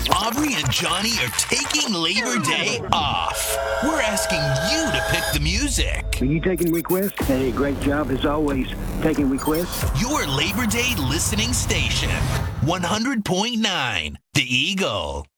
Aubrey and Johnny are taking Labor Day off. We're asking you to pick the music. Are you taking requests? Hey, great job as always. Taking requests? Your Labor Day listening station. 100.9 The Eagle.